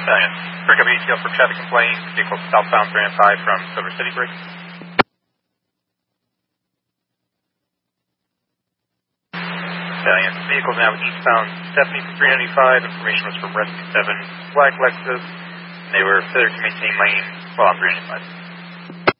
Valiant. Bring up ATL for traffic complaint. Vehicle southbound 305 from Silver City Bridge. Valiant. Vehicle now eastbound 70 from 395. Information was from Rescue 7 Black Lexus. They were failure to maintain lane while on 395.